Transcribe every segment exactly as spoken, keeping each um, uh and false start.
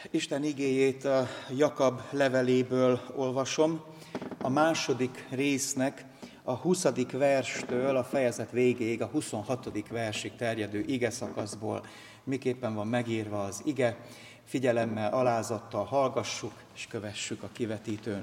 Isten igéjét a Jakab leveléből olvasom, a második résznek a huszadik verstől a fejezet végéig, a huszonhatodik versig terjedő ige szakaszból. Miképpen van megírva az ige, figyelemmel, alázattal hallgassuk és kövessük a kivetítőn.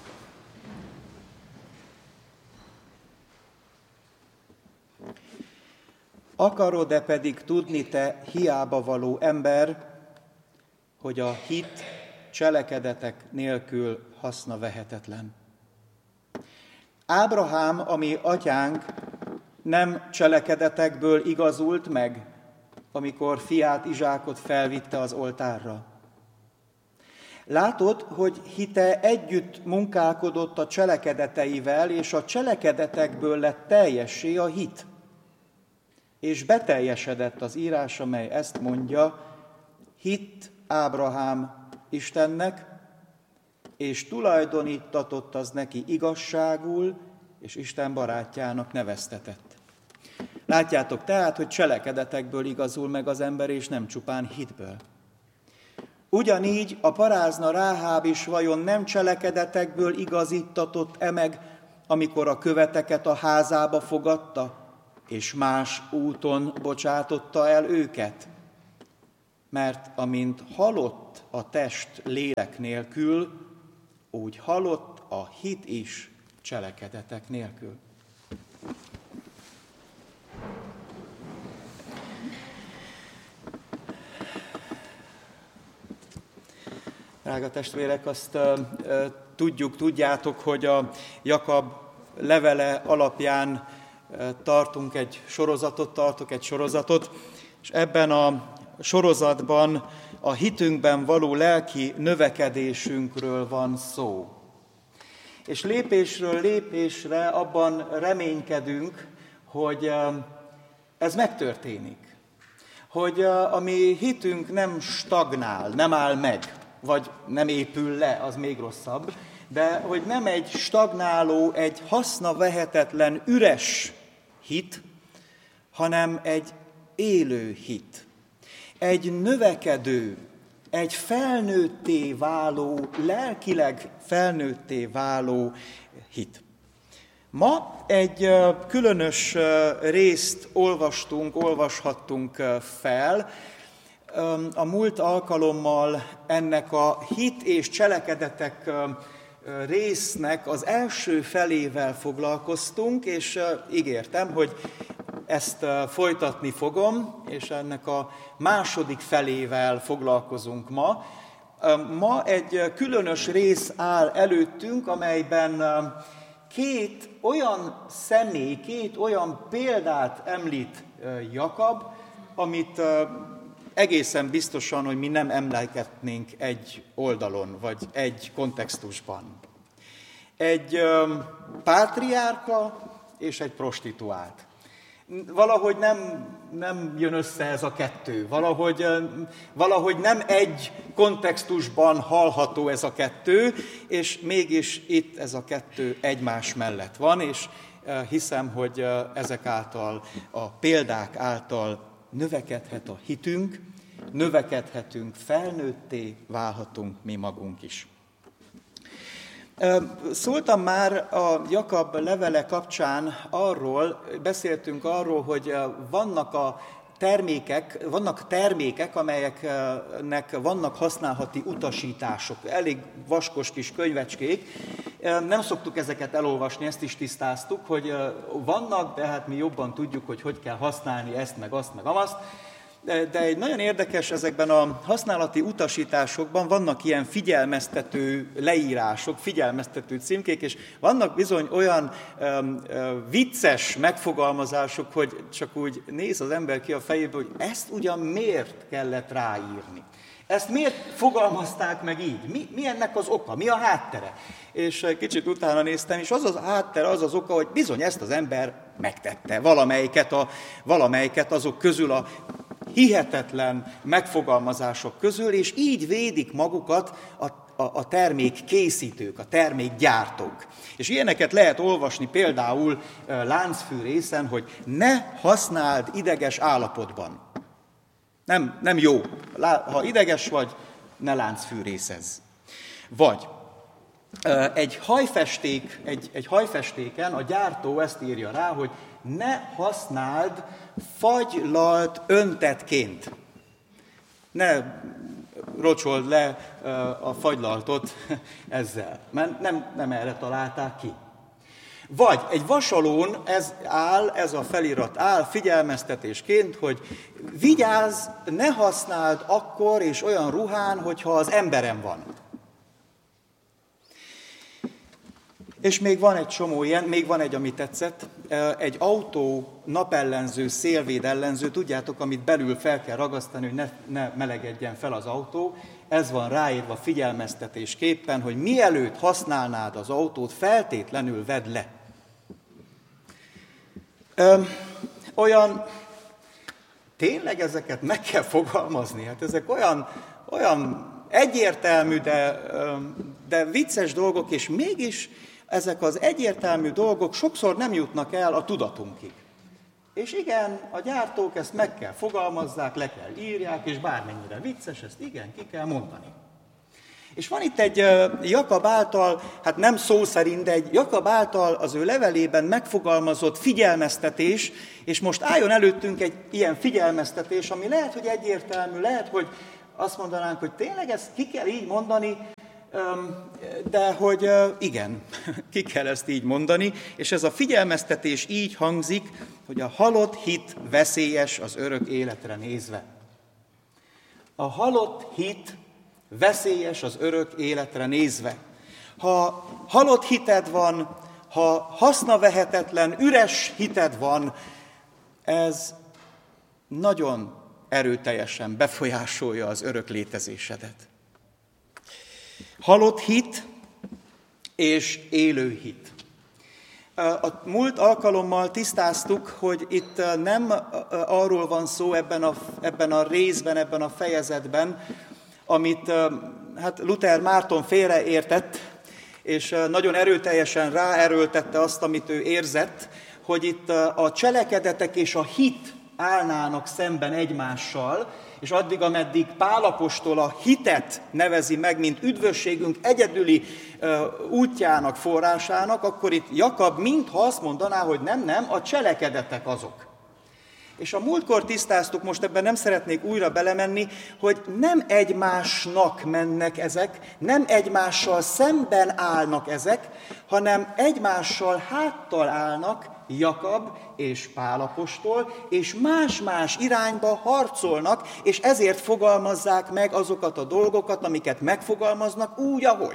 Akarod-e pedig tudni, te hiába való ember, hogy a hit cselekedetek nélkül haszna vehetetlen? Ábrahám, ami atyánk, nem cselekedetekből igazult meg, amikor fiát, Izsákot felvitte az oltárra. Látod, hogy hite együtt munkálkodott a cselekedeteivel, és a cselekedetekből lett teljessé a hit. És beteljesedett az írás, amely ezt mondja, hitt Ábrahám Istennek, és tulajdonítatott az neki igazságul, és Isten barátjának neveztetett. Látjátok tehát, hogy cselekedetekből igazul meg az ember, és nem csupán hitből. Ugyanígy a parázna Ráháb is vajon nem cselekedetekből igazítatott-e meg, amikor a követeket a házába fogadta, és más úton bocsátotta el őket? Mert amint halott a test lélek nélkül, úgy halott a hit is cselekedetek nélkül. Drága testvérek, azt uh, uh, tudjuk, tudjátok, hogy a Jakab levele alapján uh, tartunk egy sorozatot, tartok egy sorozatot, és ebben a sorozatban a hitünkben való lelki növekedésünkről van szó. És lépésről lépésre abban reménykedünk, hogy uh, ez megtörténik. Hogy uh, a mi hitünk nem stagnál, nem áll meg, vagy nem épül le, az még rosszabb, de hogy nem egy stagnáló, egy haszna vehetetlen, üres hit, hanem egy élő hit. Egy növekedő, egy felnőtté váló, lelkileg felnőtté váló hit. Ma egy különös részt olvastunk, olvashattunk fel. A múlt alkalommal ennek a hit és cselekedetek résznek az első felével foglalkoztunk, és ígértem, hogy ezt folytatni fogom, és ennek a második felével foglalkozunk ma. Ma egy különös rész áll előttünk, amelyben két olyan személy, két olyan példát említ Jakab, amit egészen biztosan, hogy mi nem emlékezhetnénk egy oldalon, vagy egy kontextusban. Egy pátriárka és egy prostituált. Valahogy nem, nem jön össze ez a kettő, valahogy, valahogy nem egy kontextusban hallható ez a kettő, és mégis itt ez a kettő egymás mellett van, és hiszem, hogy ezek által, a példák által növekedhet a hitünk, növekedhetünk, felnőtté válhatunk mi magunk is. Szóltam már a Jakab levele kapcsán arról, beszéltünk arról, hogy vannak a termékek, vannak termékek, amelyeknek vannak használati utasítások, elég vaskos kis könyvecskék. Nem szoktuk ezeket elolvasni, ezt is tisztáztuk, hogy vannak, de hát mi jobban tudjuk, hogy hogy kell használni ezt, meg azt, meg amazt. De egy nagyon érdekes, ezekben a használati utasításokban vannak ilyen figyelmeztető leírások, figyelmeztető címkék, és vannak bizony olyan um, uh, vicces megfogalmazások, hogy csak úgy néz az ember ki a fejéből, hogy ezt ugyan miért kellett ráírni. Ezt miért fogalmazták meg így? Mi, mi ennek az oka? Mi a háttere? És kicsit utána néztem, és az az háttere, az az oka, hogy bizony ezt az ember megtette. Valamelyiket, a, valamelyiket azok közül a hihetetlen megfogalmazások közül, és így védik magukat a, a, a termék készítők, a termék gyártók. És ilyeneket lehet olvasni például láncfűrészen, hogy ne használd ideges állapotban. Nem, nem jó. Ha ideges vagy, ne láncfűrészezz. Vagy egy hajfesték, egy, egy hajfestéken a gyártó ezt írja rá, hogy ne használd fagylalt öntetként. Ne rocsold le a fagylaltot ezzel, mert nem, nem erre találták ki. Vagy egy vasalón ez áll, ez a felirat áll figyelmeztetésként, hogy vigyázz, ne használd akkor és olyan ruhán, hogyha az emberen van. És még van egy csomó ilyen, még van egy, ami tetszett, egy autó napellenző, szélvéd ellenző, tudjátok, amit belül fel kell ragasztani, hogy ne, ne melegedjen fel az autó, ez van ráírva figyelmeztetésképpen, hogy mielőtt használnád az autót, feltétlenül vedd le. Ö, olyan, tényleg ezeket meg kell fogalmazni, hát ezek olyan, olyan egyértelmű, de, de vicces dolgok, és mégis ezek az egyértelmű dolgok sokszor nem jutnak el a tudatunkig. És igen, a gyártók ezt meg kell fogalmazzák, le kell írják, és bármennyire vicces, ezt igen, ki kell mondani. És van itt egy Jakab által, hát nem szó szerint, de egy Jakab által az ő levelében megfogalmazott figyelmeztetés, és most álljon előttünk egy ilyen figyelmeztetés, ami lehet, hogy egyértelmű, lehet, hogy azt mondanánk, hogy tényleg ezt ki kell így mondani, de hogy igen, ki kell ezt így mondani, és ez a figyelmeztetés így hangzik, hogy a halott hit veszélyes az örök életre nézve. A halott hit veszélyes az örök életre nézve. Ha halott hited van, ha hasznavehetetlen, üres hited van, ez nagyon erőteljesen befolyásolja az örök létezésedet. Halott hit és élő hit. A múlt alkalommal tisztáztuk, hogy itt nem arról van szó ebben a, ebben a részben, ebben a fejezetben, amit hát Luther Márton félreértett, és nagyon erőteljesen ráerőltette azt, amit ő érzett, hogy itt a cselekedetek és a hit állnának szemben egymással, és addig, ameddig Pál apostol a hitet nevezi meg, mint üdvösségünk egyedüli uh, útjának, forrásának, akkor itt Jakab mintha azt mondaná, hogy nem, nem, a cselekedetek azok. És a múltkor tisztáztuk, most ebben nem szeretnék újra belemenni, hogy nem egymásnak mennek ezek, nem egymással szemben állnak ezek, hanem egymással háttal állnak Jakab és Pál apostol, és más-más irányba harcolnak, és ezért fogalmazzák meg azokat a dolgokat, amiket megfogalmaznak úgy, ahogy.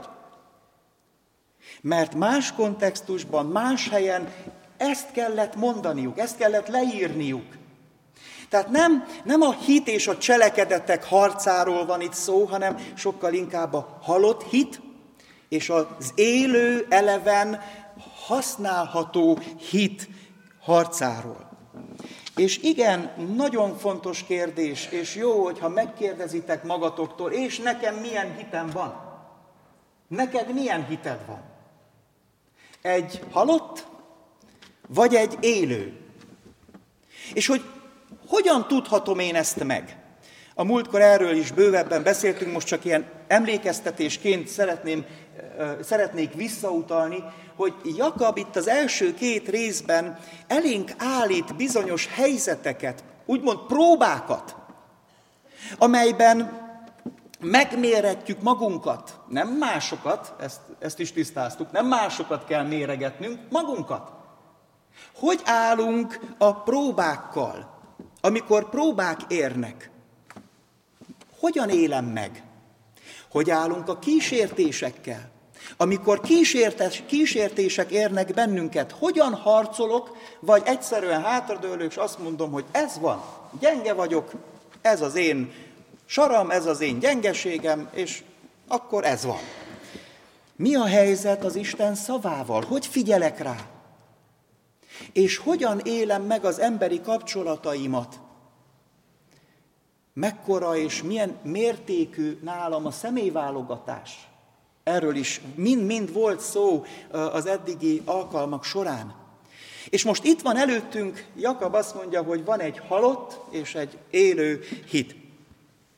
Mert más kontextusban, más helyen ezt kellett mondaniuk, ezt kellett leírniuk. Tehát nem, nem a hit és a cselekedetek harcáról van itt szó, hanem sokkal inkább a halott hit és az élő, eleven, használható hit harcáról. És igen, nagyon fontos kérdés, és jó, hogyha megkérdezitek magatoktól, és nekem milyen hitem van? Neked milyen hited van? Egy halott, vagy egy élő? És hogy hogyan tudhatom én ezt meg? A múltkor erről is bővebben beszéltünk, most csak ilyen emlékeztetésként szeretném, szeretnék visszautalni, hogy Jakab itt az első két részben elénk állít bizonyos helyzeteket, úgymond próbákat, amelyben megméretjük magunkat, nem másokat, ezt, ezt is tisztáztuk, nem másokat kell méregetnünk, magunkat. Hogy állunk a próbákkal, amikor próbák érnek? Hogyan élem meg? Hogy állunk a kísértésekkel? Amikor kísértes, kísértések érnek bennünket, hogyan harcolok, vagy egyszerűen hátradőlök, és azt mondom, hogy ez van, gyenge vagyok, ez az én saram, ez az én gyengeségem, és akkor ez van. Mi a helyzet az Isten szavával? Hogy figyelek rá? És hogyan élem meg az emberi kapcsolataimat? Mekkora és milyen mértékű nálam a személyválogatás? Erről is mind-mind volt szó az eddigi alkalmak során. És most itt van előttünk, Jakab azt mondja, hogy van egy halott és egy élő hit.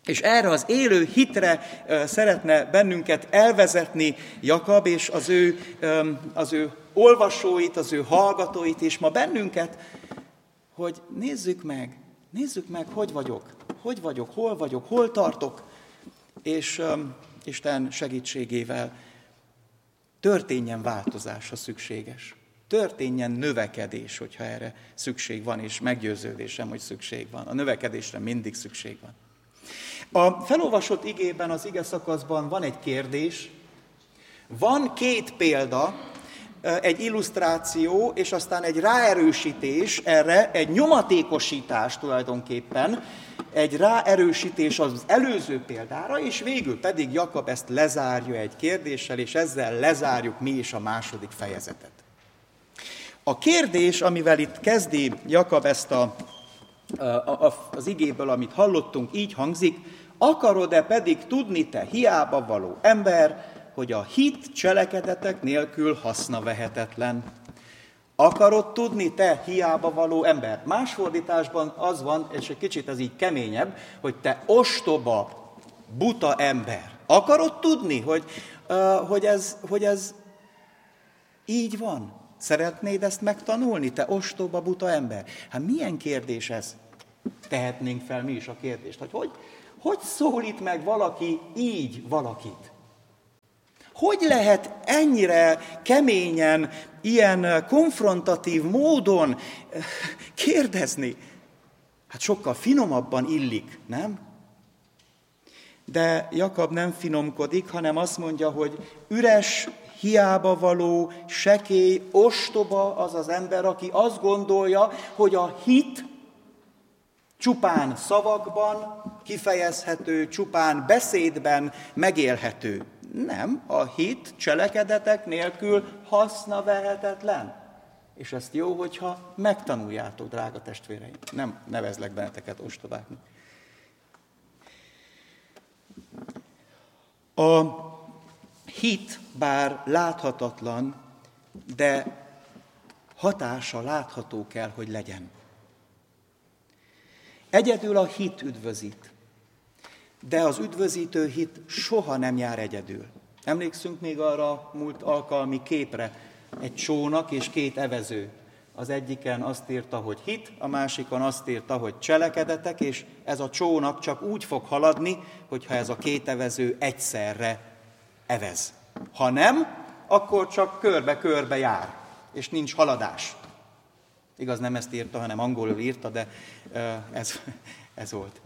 És erre az élő hitre szeretne bennünket elvezetni Jakab, és az ő, az ő olvasóit, az ő hallgatóit, és ma bennünket, hogy nézzük meg, nézzük meg, hogy vagyok, hogy vagyok, hol vagyok, hol tartok, és um, Isten segítségével történjen változás, ha szükséges. Történjen növekedés, hogyha erre szükség van, és meggyőződésem, hogy szükség van. A növekedésre mindig szükség van. A felolvasott igében, az ige szakaszban van egy kérdés, van két példa, egy illusztráció, és aztán egy ráerősítés erre, egy nyomatékosítás tulajdonképpen, egy ráerősítés az előző példára, és végül pedig Jakab ezt lezárja egy kérdéssel, és ezzel lezárjuk mi is a második fejezetet. A kérdés, amivel itt kezdi Jakab ezt a, a, a, az igéből, amit hallottunk, így hangzik: akarod-e pedig tudni, te hiába való ember, hogy a hit cselekedetek nélkül hasznavehetetlen? Akarod tudni, te hiába való ember? Más fordításban az van, és egy kicsit ez így keményebb, hogy te ostoba, buta ember. Akarod tudni, hogy, uh, hogy, ez, hogy ez így van? Szeretnéd ezt megtanulni, te ostoba, buta ember? Hát milyen kérdés ez? Tehetnénk fel mi is a kérdést, hogy hogy, hogy szólít meg valaki így valakit? Hogy lehet ennyire keményen, ilyen konfrontatív módon kérdezni? Hát sokkal finomabban illik, nem? De Jakab nem finomkodik, hanem azt mondja, hogy üres, hiába való, sekély, ostoba az az ember, aki azt gondolja, hogy a hit csupán szavakban kifejezhető, csupán beszédben megélhető. Nem, a hit cselekedetek nélkül hasznavehetetlen. És ezt jó, hogyha megtanuljátok, drága testvéreim. Nem nevezlek benneteket ostobáknak. A hit bár láthatatlan, de hatása látható kell, hogy legyen. Egyedül a hit üdvözít. De az üdvözítő hit soha nem jár egyedül. Emlékszünk még arra a múlt alkalmi képre, egy csónak és két evező. Az egyiken azt írta, hogy hit, a másikon azt írta, hogy cselekedetek, és ez a csónak csak úgy fog haladni, hogyha ez a két evező egyszerre evez. Ha nem, akkor csak körbe-körbe jár, és nincs haladás. Igaz, nem ezt írta, hanem angolul írta, de ez, ez volt.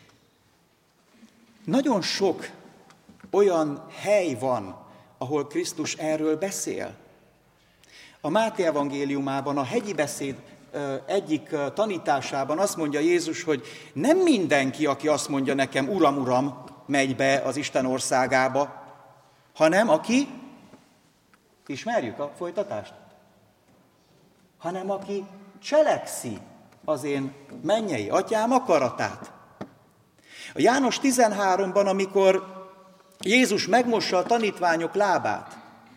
Nagyon sok olyan hely van, ahol Krisztus erről beszél. A Máté evangéliumában, a hegyi beszéd egyik tanításában azt mondja Jézus, hogy nem mindenki, aki azt mondja nekem, Uram, Uram, megy be az Isten országába, hanem aki, ismerjük a folytatást? Hanem aki cselekszi az én mennyei atyám akaratát. A János tizenháromban, amikor Jézus megmossa a tanítványok lábát,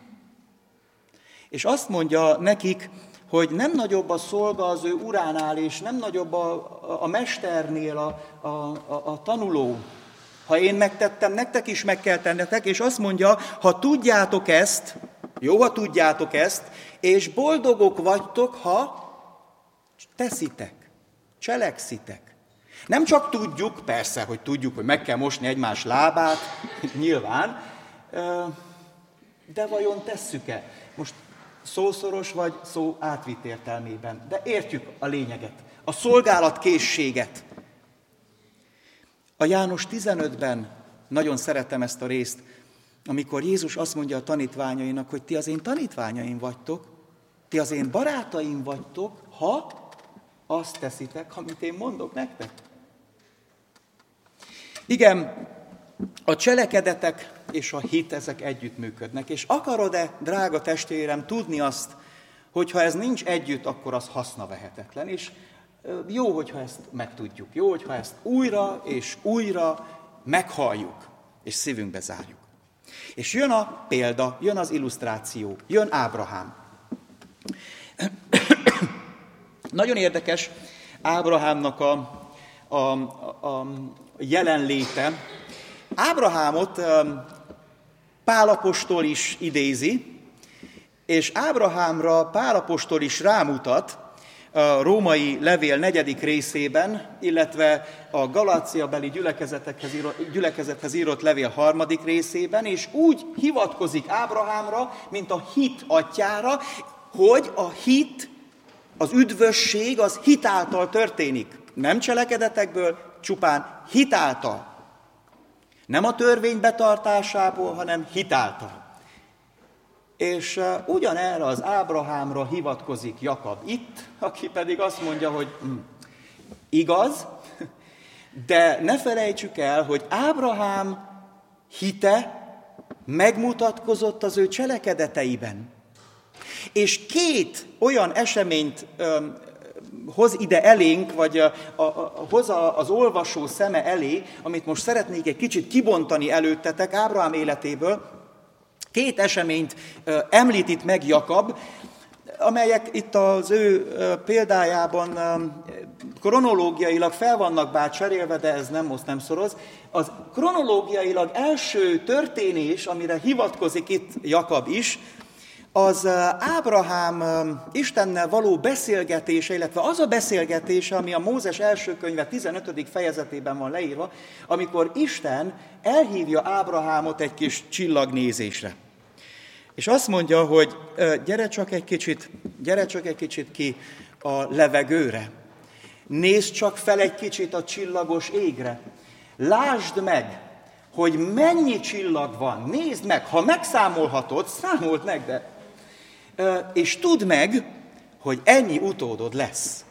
és azt mondja nekik, hogy nem nagyobb a szolga az ő uránál, és nem nagyobb a, a, a mesternél a, a, a, a tanuló. Ha én megtettem, nektek is meg kell tennetek, és azt mondja, ha tudjátok ezt, jó, ha tudjátok ezt, és boldogok vagytok, ha teszitek, cselekszitek. Nem csak tudjuk, persze, hogy tudjuk, hogy meg kell mosni egymás lábát, nyilván, de vajon tesszük-e? Most szószoros vagy szó átvitt értelmében, de értjük a lényeget, a szolgálatkészséget. A János tizenötben nagyon szeretem ezt a részt, amikor Jézus azt mondja a tanítványainak, hogy ti az én tanítványaim vagytok, ti az én barátaim vagytok, ha azt teszitek, amit én mondok nektek. Igen, a cselekedetek és a hit, ezek együttműködnek. És akarod-e, drága testvérem, tudni azt, hogy ha ez nincs együtt, akkor az hasznavehetetlen. És jó, hogyha ezt megtudjuk. Jó, hogyha ezt újra és újra meghalljuk, és szívünkbe zárjuk. És jön a példa, jön az illusztráció, jön Ábrahám. Nagyon érdekes Ábrahámnak a, a, a, jelenléte. Ábrahámot Pál apostol is idézi, és Ábrahámra Pál apostol is rámutat a római levél negyedik részében, illetve a Galáciabeli gyülekezetekhez írott, gyülekezethez írott levél harmadik részében, és úgy hivatkozik Ábrahámra, mint a hit atyjára, hogy a hit, az üdvösség az hit által történik. Nem cselekedetekből, csupán hit által. Nem a törvény betartásából, hanem hit által. És uh, ugyanerre az Ábrahámra hivatkozik Jakab itt, aki pedig azt mondja, hogy hm, igaz, de ne felejtsük el, hogy Ábrahám hite megmutatkozott az ő cselekedeteiben. És két olyan eseményt um, hoz ide elénk, vagy a, a, a, hoz a, az olvasó szeme elé, amit most szeretnék egy kicsit kibontani előttetek Ábrahám életéből. Két eseményt uh, említ itt meg Jakab, amelyek itt az ő uh, példájában uh, kronológiailag fel vannak bár cserélve, de ez nem most nem szoroz. Az kronológiailag első történés, amire hivatkozik itt Jakab is, az Ábrahám Istennel való beszélgetése, illetve az a beszélgetése, ami a Mózes első könyve tizenötödik fejezetében van leírva, amikor Isten elhívja Ábrahámot egy kis csillagnézésre. És azt mondja, hogy gyere csak egy kicsit, gyere csak egy kicsit ki a levegőre. Nézd csak fel egy kicsit a csillagos égre. Lásd meg, hogy mennyi csillag van. Nézd meg, ha megszámolhatod, számold meg, de... És tudd meg, hogy ennyi utódod lesz.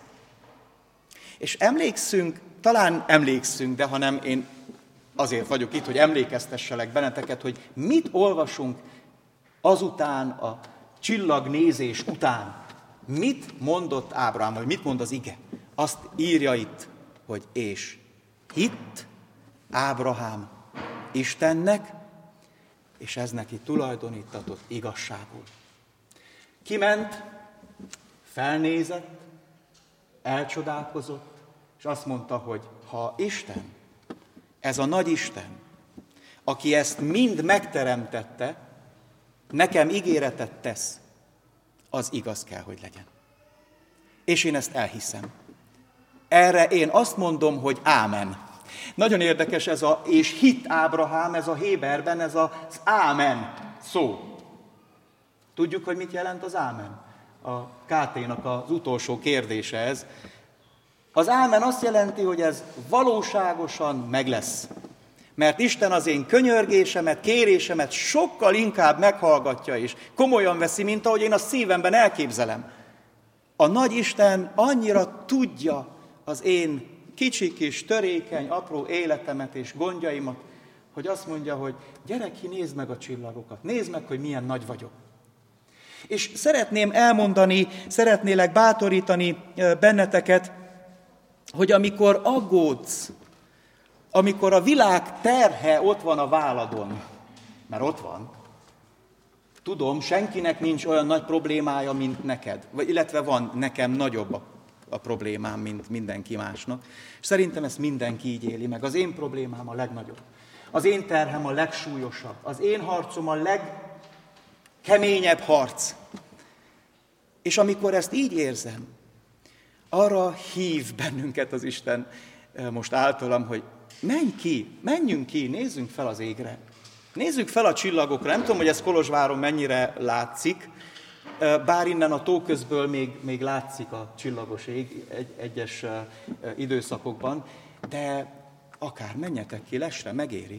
És emlékszünk, talán emlékszünk, de ha nem, én azért vagyok itt, hogy emlékeztesselek benneteket, hogy mit olvasunk azután, a csillagnézés után. Mit mondott Ábrahám, vagy mit mond az ige? Azt írja itt, hogy és hitt Ábrahám Istennek, és ez neki tulajdonítatott igazságul. Kiment, felnézett, elcsodálkozott, és azt mondta, hogy ha Isten, ez a nagy Isten, aki ezt mind megteremtette, nekem ígéretet tesz, az igaz kell, hogy legyen. És én ezt elhiszem. Erre én azt mondom, hogy ámen. Nagyon érdekes ez a, és hitt Ábrahám, ez a héberben, ez az ámen szó. Tudjuk, hogy mit jelent az ámen? A ká té-nak az utolsó kérdése ez. Az ámen azt jelenti, hogy ez valóságosan meg lesz. Mert Isten az én könyörgésemet, kérésemet sokkal inkább meghallgatja és komolyan veszi, mint ahogy én a szívemben elképzelem. A nagy Isten annyira tudja az én kicsi kis, törékeny, apró életemet és gondjaimat, hogy azt mondja, hogy gyere ki, nézd meg a csillagokat, nézd meg, hogy milyen nagy vagyok. És szeretném elmondani, szeretnélek bátorítani benneteket, hogy amikor aggódsz, amikor a világ terhe ott van a válladon, mert ott van, tudom, senkinek nincs olyan nagy problémája, mint neked, vagy illetve van nekem nagyobb a, a problémám, mint mindenki másnak. És szerintem ezt mindenki így éli meg. Az én problémám a legnagyobb. Az én terhem a legsúlyosabb. Az én harcom a legkeményebb harc. És amikor ezt így érzem, arra hív bennünket az Isten most általam, hogy menj ki, menjünk ki, nézzünk fel az égre. Nézzük fel a csillagokra. Nem tudom, hogy ez Kolozsváron mennyire látszik, bár innen a tó közből még, még látszik a csillagos ég egy, egyes időszakokban, de akár menjetek ki lesre, megéri.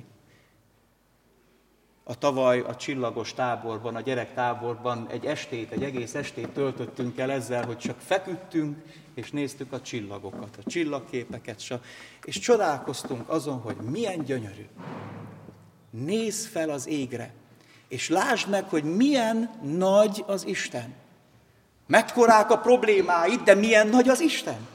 A tavaly a csillagos táborban, a gyerektáborban egy estét, egy egész estét töltöttünk el ezzel, hogy csak feküdtünk, és néztük a csillagokat, a csillagképeket, és csodálkoztunk azon, hogy milyen gyönyörű. Nézz fel az égre, és lásd meg, hogy milyen nagy az Isten. Mekkorák a problémáid, de milyen nagy az Isten.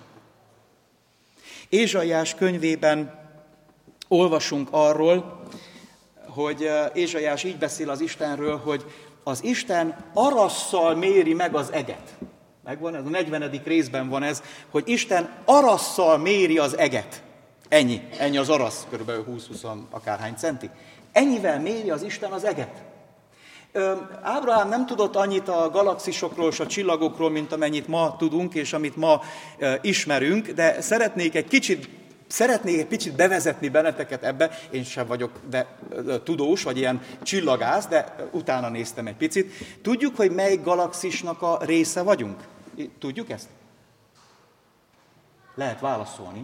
Ézsaiás könyvében olvasunk arról, hogy Ézsaiás így beszél az Istenről, hogy az Isten arasszal méri meg az eget. Megvan, ez a negyvenedik részben van ez, hogy Isten arasszal méri az eget. Ennyi, ennyi az arasz, kb. húsz-húsz akárhány centi. Ennyivel méri az Isten az eget. Ábrahám nem tudott annyit a galaxisokról és a csillagokról, mint amennyit ma tudunk, és amit ma ismerünk, de szeretnék egy kicsit, szeretnék egy kicsit bevezetni benneteket ebbe. Én sem vagyok de, tudós, vagy ilyen csillagász, de utána néztem egy picit. Tudjuk, hogy mely galaxisnak a része vagyunk? Tudjuk ezt? Lehet válaszolni.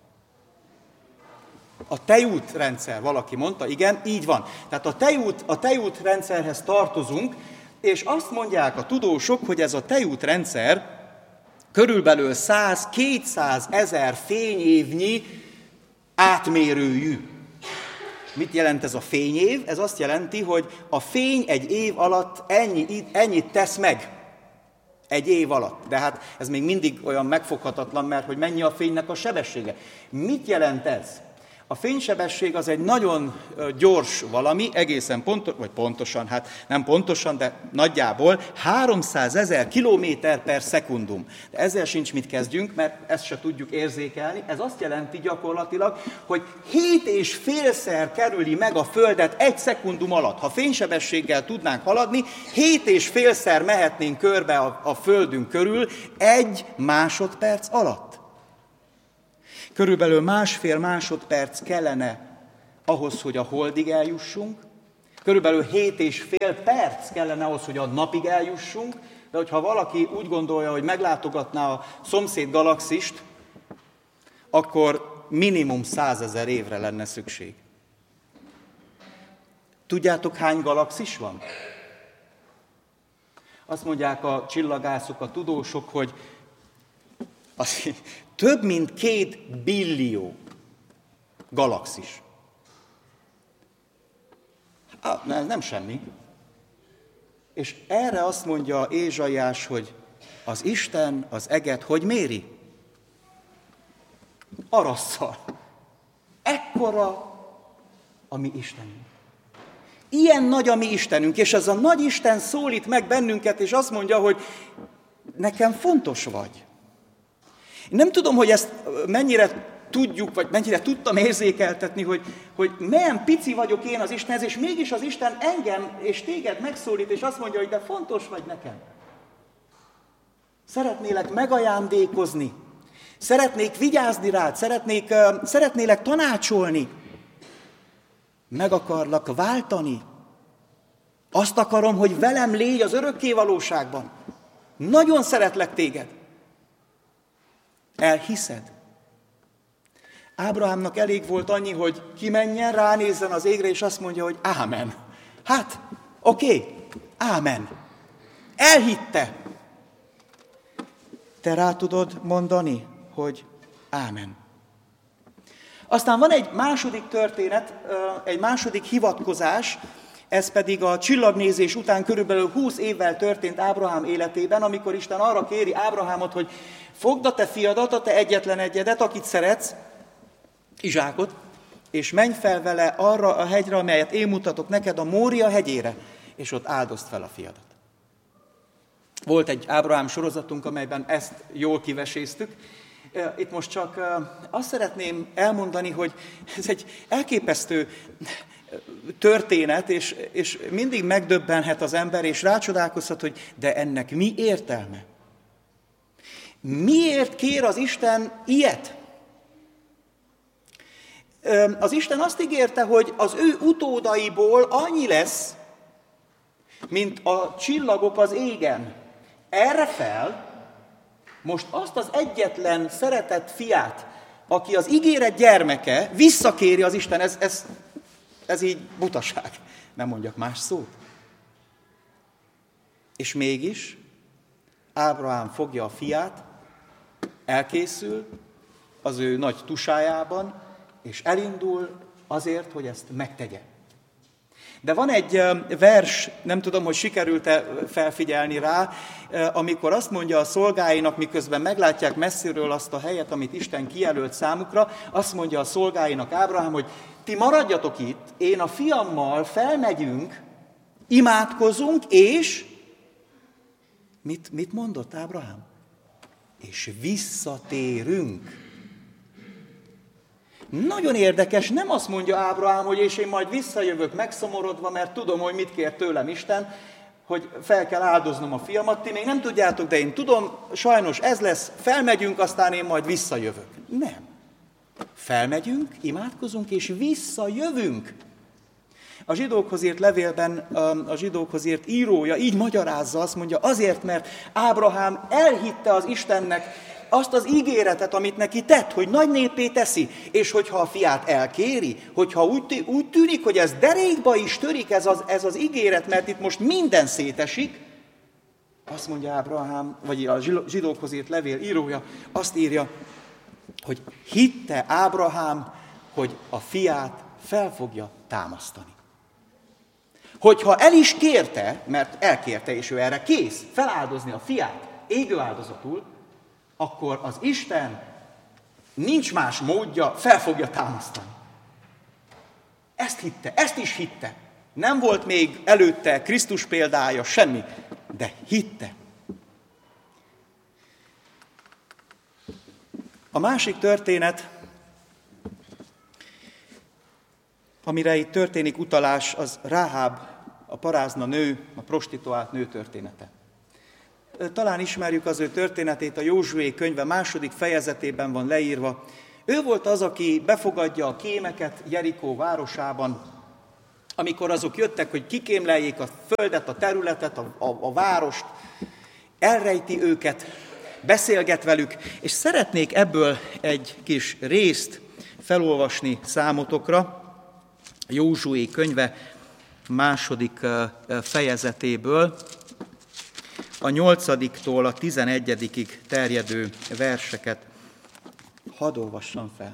A tejútrendszer, valaki mondta, igen, így van. Tehát a tejút, a tejútrendszerhez tartozunk, és azt mondják a tudósok, hogy ez a tejútrendszer körülbelül száz-kétszáz ezer fényévnyi átmérőjű. Mit jelent ez a fényév? Ez azt jelenti, hogy a fény egy év alatt ennyi, ennyit tesz meg. Egy év alatt. De hát ez még mindig olyan megfoghatatlan, mert hogy mennyi a fénynek a sebessége. Mit jelent ez? A fénysebesség az egy nagyon gyors valami, egészen pontos, vagy pontosan, hát nem pontosan, de nagyjából háromszázezer kilométer per szekundum. De ezzel sincs mit kezdjünk, mert ezt se tudjuk érzékelni. Ez azt jelenti gyakorlatilag, hogy hét és félszer kerüli meg a Földet egy szekundum alatt. Ha fénysebességgel tudnánk haladni, hét és félszer mehetnénk körbe a, a Földünk körül egy másodperc alatt. Körülbelül másfél másodperc kellene ahhoz, hogy a holdig eljussunk. Körülbelül hét és fél perc kellene ahhoz, hogy a napig eljussunk. De hogyha valaki úgy gondolja, hogy meglátogatná a szomszéd galaxist, akkor minimum százezer évre lenne szükség. Tudjátok, hány galaxis van? Azt mondják a csillagászok, a tudósok, hogy az több mint két billió galaxis. Hát, ez nem semmi. És erre azt mondja Ézsaiás, hogy az Isten az eget hogy méri? Arasszal. Ekkora a mi Istenünk. Ilyen nagy a mi Istenünk, és ez a nagy Isten szólít meg bennünket, és azt mondja, hogy nekem fontos vagy. Én nem tudom, hogy ezt mennyire tudjuk, vagy mennyire tudtam érzékeltetni, hogy, hogy milyen pici vagyok én az Istenhez, és mégis az Isten engem és téged megszólít, és azt mondja, hogy de fontos vagy nekem. Szeretnélek megajándékozni, szeretnék vigyázni rád, szeretnék, uh, szeretnélek tanácsolni, meg akarlak váltani. Azt akarom, hogy velem légy az örökké valóságban. Nagyon szeretlek téged. Elhiszed? Ábrahámnak elég volt annyi, hogy kimenjen, ránézzen az égre, és azt mondja, hogy ámen. Hát, oké, okay, ámen. Elhitte. Te rá tudod mondani, hogy ámen. Aztán van egy második történet, egy második hivatkozás, ez pedig a csillagnézés után körülbelül húsz évvel történt Ábrahám életében, amikor Isten arra kéri Ábrahámot, hogy fogd a te fiadat, a te egyetlen egyedet, akit szeretsz, Izsákot, és menj fel vele arra a hegyre, amelyet én mutatok neked, a Mória hegyére, és ott áldozd fel a fiadat. Volt egy Ábrahám sorozatunk, amelyben ezt jól kiveséztük. Itt most csak azt szeretném elmondani, hogy ez egy elképesztő történet, és, és mindig megdöbbenhet az ember, és rácsodálkozhat, hogy de ennek mi értelme? Miért kér az Isten ilyet? Az Isten azt ígérte, hogy az ő utódaiból annyi lesz, mint a csillagok az égen. Erre fel most azt az egyetlen szeretett fiát, aki az ígéret gyermeke, visszakéri az Isten. Ez, ez, ez így butaság. Nem mondjak más szót. És mégis Ábrahám fogja a fiát, elkészül az ő nagy tusájában, és elindul azért, hogy ezt megtegye. De van egy vers, nem tudom, hogy sikerült-e felfigyelni rá, amikor azt mondja a szolgáinak, miközben meglátják messziről azt a helyet, amit Isten kijelölt számukra, azt mondja a szolgáinak Ábrahám, hogy ti maradjatok itt, én a fiammal felmegyünk, imádkozunk, és mit, mit mondott Ábrahám? És visszatérünk. Nagyon érdekes, nem azt mondja Ábrahám, hogy és én majd visszajövök megszomorodva, mert tudom, hogy mit kér tőlem Isten, hogy fel kell áldoznom a fiamat, ti még nem tudjátok, de én tudom, sajnos ez lesz, felmegyünk, aztán én majd visszajövök. Nem. Felmegyünk, imádkozunk, és visszajövünk. A zsidókhoz írt levélben a zsidókhoz írt írója így magyarázza, azt mondja, azért, mert Ábrahám elhitte az Istennek azt az ígéretet, amit neki tett, hogy nagy népé teszi, és hogyha a fiát elkéri, hogyha úgy, úgy tűnik, hogy ez derékba is törik ez az, ez az ígéret, mert itt most minden szétesik, azt mondja Ábrahám, vagy a zsidókhoz írt levél írója, azt írja, hogy hitte Ábrahám, hogy a fiát fel fogja támasztani. Hogyha el is kérte, mert elkérte, és ő erre kész, feláldozni a fiát égő áldozatul, akkor az Isten nincs más módja, fel fogja támasztani. Ezt hitte, ezt is hitte. Nem volt még előtte Krisztus példája, semmi, de hitte. A másik történet, amire itt történik utalás, az Ráháb, a parázna nő, a prostituált nő története. Talán ismerjük az ő történetét, a Józsué könyve második fejezetében van leírva. Ő volt az, aki befogadja a kémeket Jerikó városában, amikor azok jöttek, hogy kikémleljék a földet, a területet, a, a, a várost, elrejti őket, beszélget velük, és szeretnék ebből egy kis részt felolvasni számotokra, Józsué könyve második fejezetéből, a nyolcadiktól a tizenegyedikig terjedő verseket. Hadd olvassam fel.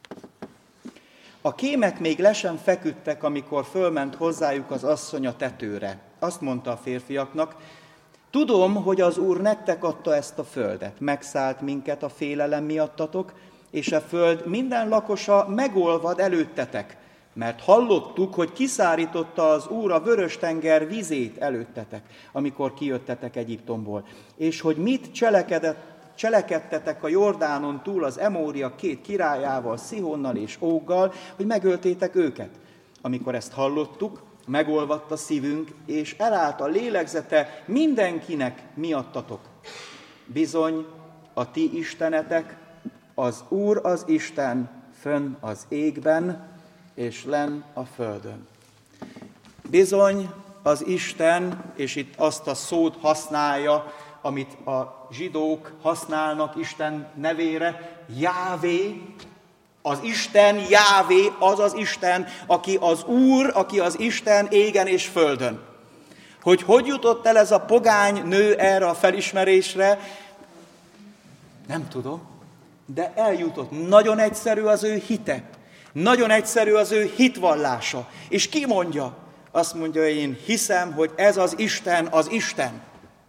A kémek még le sem feküdtek, amikor fölment hozzájuk az asszony a tetőre. Azt mondta a férfiaknak, tudom, hogy az Úr nektek adta ezt a földet, megszállt minket a félelem miattatok, és a föld minden lakosa megolvad előttetek, mert hallottuk, hogy kiszárította az Úr a Vörös-tenger vizét előttetek, amikor kijöttetek Egyiptomból, és hogy mit cselekedett, cselekedtetek a Jordánon túl az Emóriak két királyával, Szihonnal és Óggal, hogy megöltétek őket. Amikor ezt hallottuk, megolvadt a szívünk, és elállt a lélegzete mindenkinek miattatok. Bizony, a ti istenetek, az Úr az Isten fönn az égben, és lenn a földön. Bizony az Isten, és itt azt a szót használja, amit a zsidók használnak Isten nevére, Jávé, az Isten, Jávé, az az Isten, aki az Úr, aki az Isten égen és földön. Hogy hogy jutott el ez a pogány nő erre a felismerésre, nem tudom, de eljutott. Nagyon egyszerű az ő hite. Nagyon egyszerű az ő hitvallása. És ki mondja? Azt mondja, én hiszem, hogy ez az Isten, az Isten.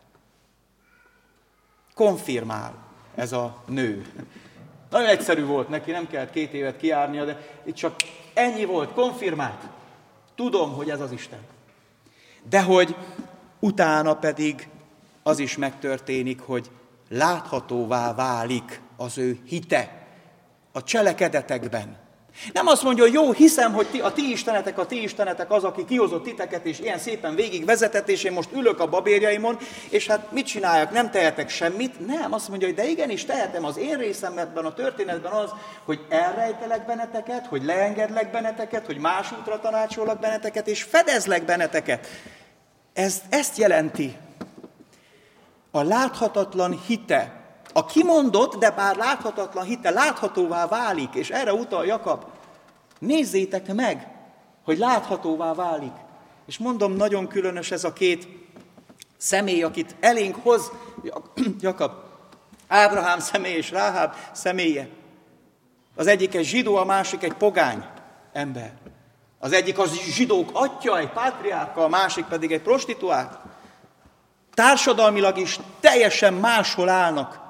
Konfirmál ez a nő. Nagyon egyszerű volt neki, nem kellett két évet kijárnia, de itt csak ennyi volt, konfirmált. Tudom, hogy ez az Isten. De hogy utána pedig az is megtörténik, hogy láthatóvá válik az ő hite a cselekedetekben. Nem azt mondja, hogy jó, hiszem, hogy ti, a ti istenetek, a ti istenetek az, aki kihozott titeket, és ilyen szépen végig vezetett, és én most ülök a babérjaimon, és hát mit csináljak, nem tehetek semmit. Nem, azt mondja, hogy de igenis tehetem, az én részem ebben a történetben az, hogy elrejtelek benneteket, hogy leengedlek benneteket, hogy más útra tanácsolok benneteket, és fedezlek benneteket. Ez, ezt jelenti a láthatatlan hite. A kimondott, de bár láthatatlan hite láthatóvá válik, és erre utal Jakab. Nézzétek meg, hogy láthatóvá válik. És mondom, nagyon különös ez a két személy, akit elénk hoz Jakab. Ábrahám személy és Ráháb személye. Az egyik egy zsidó, a másik egy pogány ember. Az egyik az zsidók atya, egy pátriárka, a másik pedig egy prostituált. Társadalmilag is teljesen máshol állnak.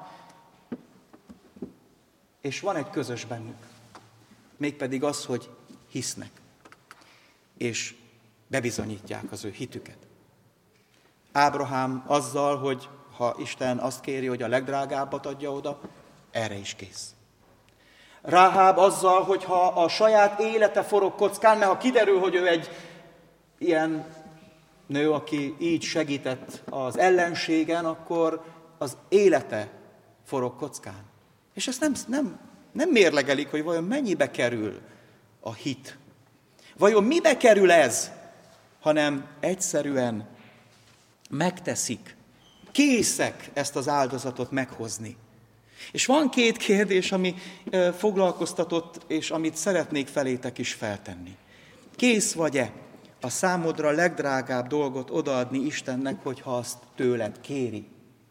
És van egy közös bennük, mégpedig az, hogy hisznek, és bebizonyítják az ő hitüket. Ábrahám azzal, hogy ha Isten azt kéri, hogy a legdrágábbat adja oda, erre is kész. Ráháb azzal, hogyha a saját élete forog kockán, mert ha kiderül, hogy ő egy ilyen nő, aki így segített az ellenségen, akkor az élete forog kockán. És ezt nem, nem, nem mérlegelik, hogy vajon mennyibe kerül a hit. Vajon mibe kerül ez, hanem egyszerűen megteszik, készek ezt az áldozatot meghozni. És van két kérdés, ami foglalkoztatott, és amit szeretnék felétek is feltenni. Kész vagy-e a számodra legdrágább dolgot odaadni Istennek, hogyha azt tőled kéri?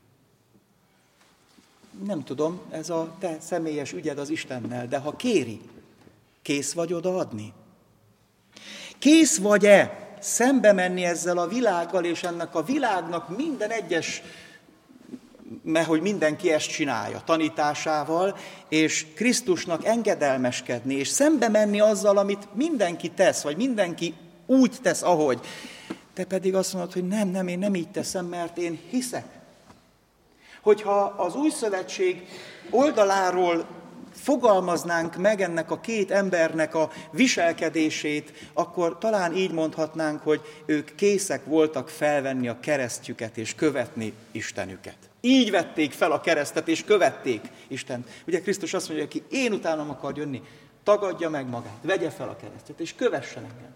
Nem tudom, ez a te személyes ügyed az Istennel, de ha kéri, kész vagy odaadni? Kész vagy-e szembe menni ezzel a világgal, és ennek a világnak minden egyes, mert hogy mindenki ezt csinálja, tanításával, és Krisztusnak engedelmeskedni, és szembe menni azzal, amit mindenki tesz, vagy mindenki úgy tesz, ahogy. Te pedig azt mondod, hogy nem, nem, én nem így teszem, mert én hiszek. Hogyha az Új Szövetség oldaláról fogalmaznánk meg ennek a két embernek a viselkedését, akkor talán így mondhatnánk, hogy ők készek voltak felvenni a keresztjüket és követni Istenüket. Így vették fel a keresztet és követték Istent. Ugye Krisztus azt mondja, hogy aki én utánam akar jönni, tagadja meg magát, vegye fel a keresztet és kövessen engem.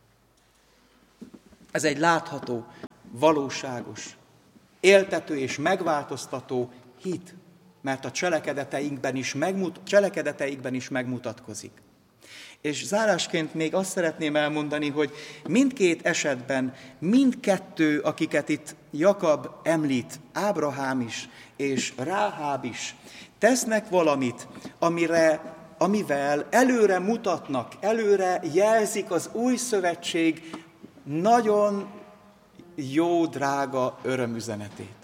Ez egy látható, valóságos, éltető és megváltoztató hit, mert a cselekedeteinkben is, megmut- cselekedeteikben is megmutatkozik. És zárásként még azt szeretném elmondani, hogy mindkét esetben, mindkettő, akiket itt Jakab említ, Ábrahám is és Ráháb is, tesznek valamit, amire, amivel előre mutatnak, előre jelzik az új szövetség nagyon jó, drága örömüzenetét.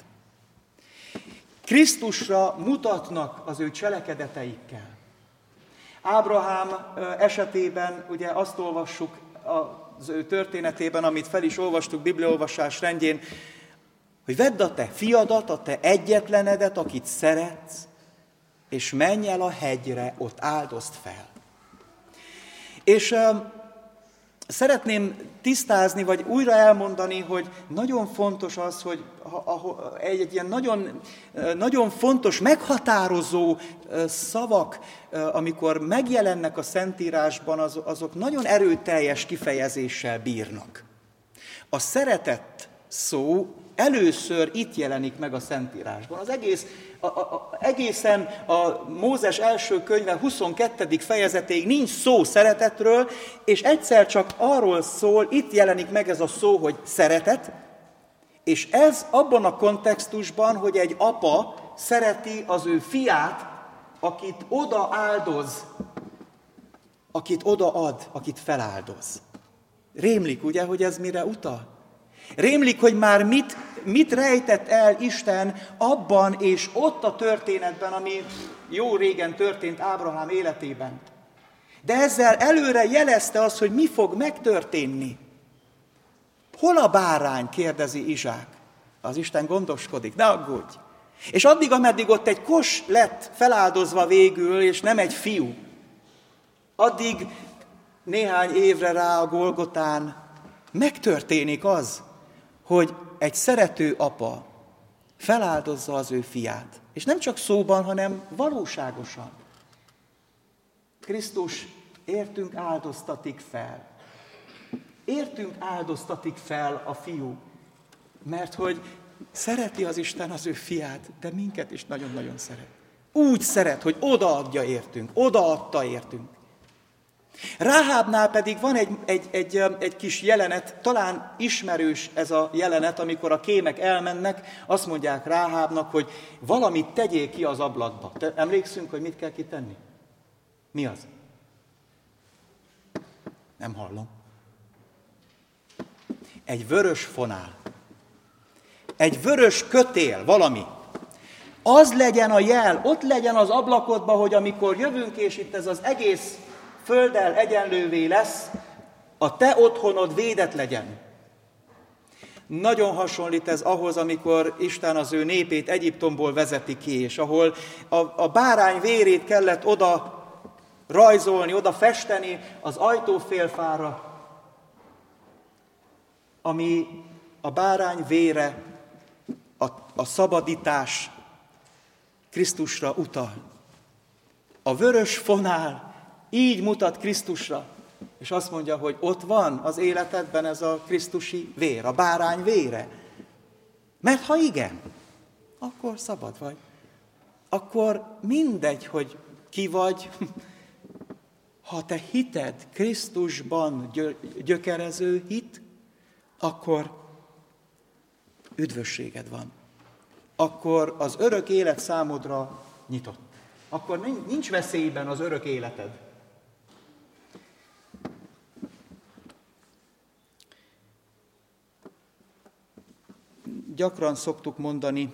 Krisztusra mutatnak az ő cselekedeteikkel. Ábrahám esetében ugye azt olvassuk az ő történetében, amit fel is olvastuk bibliaolvasás rendjén, hogy vedd a te fiadat, a te egyetlenedet, akit szeretsz, és menj el a hegyre, ott áldozd fel. És szeretném tisztázni, vagy újra elmondani, hogy nagyon fontos az, hogy egy, egy ilyen nagyon, nagyon fontos, meghatározó szavak, amikor megjelennek a Szentírásban, az, azok nagyon erőteljes kifejezéssel bírnak. A szeretet szó először itt jelenik meg a Szentírásban. Az egész, a, a, a, egészen a Mózes első könyve huszonkettedik fejezetéig nincs szó szeretetről, és egyszer csak arról szól, itt jelenik meg ez a szó, hogy szeretet, és ez abban a kontextusban, hogy egy apa szereti az ő fiát, akit oda áldoz, akit odaad, akit feláldoz. Rémlik, ugye, hogy ez mire utal? Rémlik, hogy már mit, mit rejtett el Isten abban és ott a történetben, ami jó régen történt Ábrahám életében. De ezzel előre jelezte azt, hogy mi fog megtörténni. Hol a bárány, kérdezi Izsák. Az Isten gondoskodik, ne aggódj. És addig, ameddig ott egy kos lett feláldozva végül, és nem egy fiú, addig néhány évre rá a Golgotán megtörténik az, hogy egy szerető apa feláldozza az ő fiát. És nem csak szóban, hanem valóságosan. Krisztus értünk áldoztatik fel. Értünk áldoztatik fel a fiú, mert hogy szereti az Isten az ő fiát, de minket is nagyon-nagyon szeret. Úgy szeret, hogy odaadja értünk, odaadta értünk. Ráhábnál pedig van egy, egy, egy, egy kis jelenet, talán ismerős ez a jelenet, amikor a kémek elmennek, azt mondják Ráhábnak, hogy valamit tegyél ki az ablakba. Te emlékszünk, hogy mit kell kitenni? Mi az? Nem hallom. Egy vörös fonál. Egy vörös kötél, valami. Az legyen a jel, ott legyen az ablakodba, hogy amikor jövünk, és itt ez az egész földdel egyenlővé lesz, a te otthonod védett legyen. Nagyon hasonlít ez ahhoz, amikor Isten az ő népét Egyiptomból vezeti ki, és ahol a, a bárány vérét kellett oda rajzolni, oda festeni az ajtófélfára, ami a bárány vére, a, a szabadítás Krisztusra utal. A vörös fonál így mutat Krisztusra, és azt mondja, hogy ott van az életedben ez a krisztusi vér, a bárány vére. Mert ha igen, akkor szabad vagy. Akkor mindegy, hogy ki vagy, ha te hited Krisztusban gyökerező hit, akkor üdvösséged van. Akkor az örök élet számodra nyitott. Akkor nincs veszélyben az örök életed. Gyakran szoktuk mondani,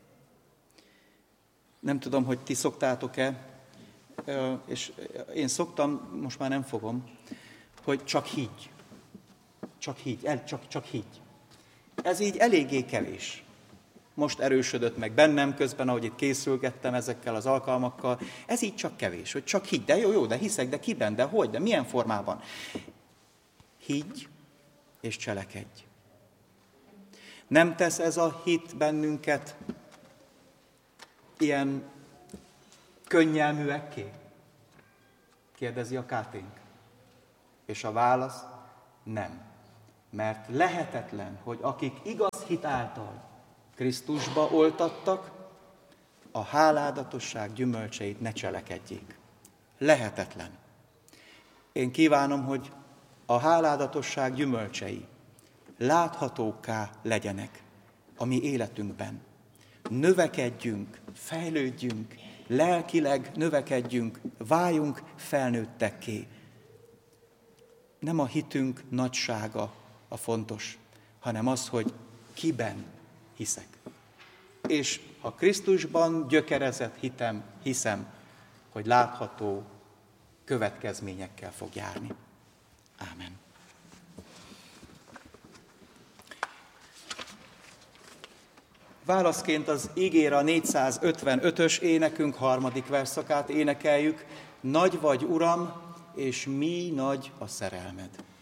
nem tudom, hogy ti szoktátok-e, és én szoktam, most már nem fogom, hogy csak higgy. Csak higgy, el, csak, csak higgy. Ez így eléggé kevés. Most erősödött meg bennem közben, ahogy itt készülgettem ezekkel az alkalmakkal. Ez így csak kevés, hogy csak higgy. De jó, jó, de hiszek, de kiben, de hogy, de milyen formában? Higgy és cselekedj. Nem tesz ez a hit bennünket ilyen könnyelműekké? Kérdezi a káténk. És a válasz nem. Mert lehetetlen, hogy akik igaz hit által Krisztusba oltattak, a háládatosság gyümölcseit ne cselekedjék. Lehetetlen. Én kívánom, hogy a háládatosság gyümölcsei láthatókká legyenek a mi életünkben. Növekedjünk, fejlődjünk, lelkileg növekedjünk, váljunk felnőttekké. Nem a hitünk nagysága a fontos, hanem az, hogy kiben hiszek. És ha Krisztusban gyökerezett hitem, hiszem, hogy látható következményekkel fog járni. Ámen. Válaszként az ígére a négyszázötvenötös énekünk harmadik verszakát énekeljük. Nagy vagy, Uram, és mi nagy a szerelmed.